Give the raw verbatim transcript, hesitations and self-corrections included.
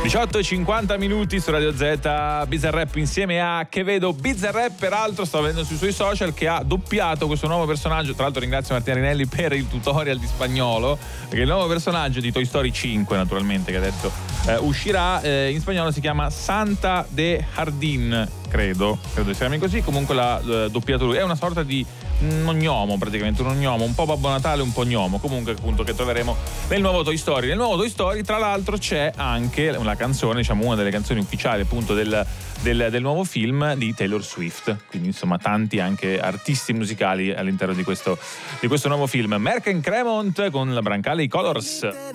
diciotto e cinquanta minuti su Radio Z, Bizarrap insieme a Che Vedo. Bizarrap peraltro sto vedendo sui suoi social che ha doppiato questo nuovo personaggio. Tra l'altro ringrazio Martina Rinelli per il tutorial di spagnolo, perché il nuovo personaggio di Toy Story cinque, naturalmente, che adesso eh, uscirà, eh, in spagnolo si chiama Santa de Jardín, credo, credo si chiami così. Comunque l'ha eh, doppiato lui. È una sorta di un gnomo, praticamente un gnomo, un po' Babbo Natale, un po' gnomo, comunque appunto, che troveremo nel nuovo Toy Story. Nel nuovo Toy Story, tra l'altro, c'è anche una canzone, diciamo una delle canzoni ufficiali appunto del, del, del nuovo film di Taylor Swift, quindi insomma tanti anche artisti musicali all'interno di questo, di questo nuovo film. Merck and Cremont con la Brancale I Colors.